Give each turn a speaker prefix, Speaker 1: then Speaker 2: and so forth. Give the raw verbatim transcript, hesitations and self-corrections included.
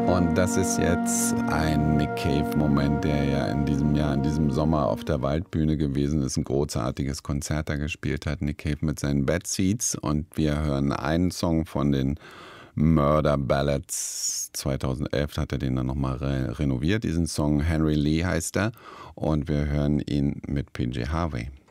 Speaker 1: Und das ist jetzt ein Nick Cave-Moment, der ja in diesem Jahr, in diesem Sommer auf der Waldbühne gewesen ist, ein großartiges Konzert da gespielt hat, Nick Cave mit seinen Bad Seeds. Und wir hören einen Song von den Murder Ballads. zweitausendelf hat er den dann nochmal re renoviert, diesen Song. Henry Lee heißt er. Und wir hören ihn mit P J Harvey.